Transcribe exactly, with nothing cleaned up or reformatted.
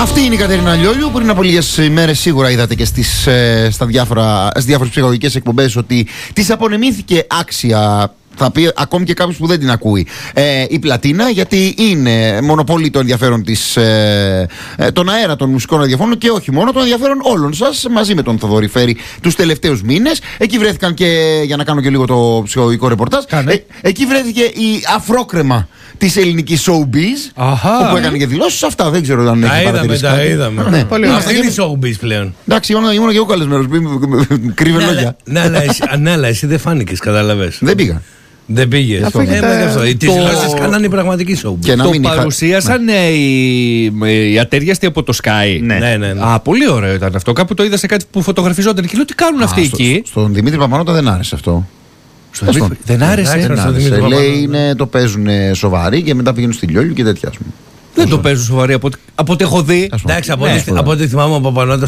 Αυτή είναι η Κατερίνα Λιόλιου. Πριν από λίγες ημέρες σίγουρα είδατε και στις, ε, στα διάφορα, στις διάφορες ψυχολογικές εκπομπές ότι της απονεμήθηκε άξια. Θα πει ακόμη και κάποιος που δεν την ακούει, ε, η πλατίνα, γιατί είναι μονοπόλη το ενδιαφέρον της, ε, ε, τον αέρα των μουσικών ενδιαφέρον και όχι μόνο, τον ενδιαφέρον όλων σας, μαζί με τον Θοδωρή Φέρη τους τελευταίους μήνες. Εκεί βρέθηκαν και, για να κάνω και λίγο το ψυχολογικό ρεπορτάζ, ε, εκεί βρέθηκε η αφρόκρεμα της ελληνικής showbiz, Αχα. όπου έκανε και δηλώσεις. Αυτά δεν ξέρω αν έχει παρατηρήσει. Τα είδαμε, Ναι. Πολύ αυτή είναι η showbiz πλέον. Εντάξει, ήμουν, ήμουν και εγώ καλεσμένος, κρύβε λόγια. Ναι, αλλά εσύ δεν φάνηκες, κατάλαβες. Δεν πήγα. Δεν πήγε. Αφού έχετε αυτό. Οι το- τηλεόσεις κάνανε η πραγματική show. Και να Το μην είχα- παρουσίασαν ε, οι, οι ατέριαστοι από το Sky. Ναι. Ναι, ναι, ναι. Α, πολύ ωραίο ήταν αυτό. Κάπου το είδα σε κάτι που φωτογραφιζόταν και λέω τι κάνουν αυτοί Α, στο- εκεί. Στον Δημήτρη Παπανότα δεν άρεσε αυτό. Στο Δημήτρη- Δεν άρεσε. Εντάξει, Δεν στον άρεσε. Δημήτρη Λέει Παπανότα. είναι, το παίζουν σοβαροί και μετά πηγαίνουν στη Λιόλιου και τέτοια, ας πούμε. Δεν το παίζουν σοβαρή από, ό,τι- από ό,τι έχω δει. Ας πούμε. Εντάξει, από Ναι. ό,τι- από ό,τι θυμάμαι ο Παπανότας